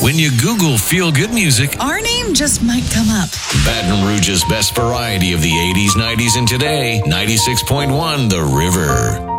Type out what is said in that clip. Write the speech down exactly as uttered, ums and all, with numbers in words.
When you Google feel-good music, our name just might come up. Baton Rouge's best variety of the eighties, nineties, and today, ninety-six point one The River.